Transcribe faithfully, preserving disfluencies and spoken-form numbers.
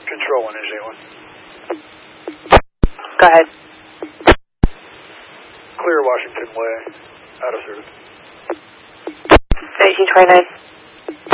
Control one, Energy one. Go ahead. Clear Washington Way, out of service. nineteen twenty-nine.